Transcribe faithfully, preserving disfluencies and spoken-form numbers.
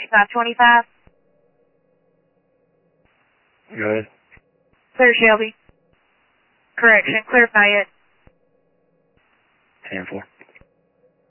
twenty-five twenty-five. Go ahead. Clear Shelby. Correction, clear Fayette. ten four.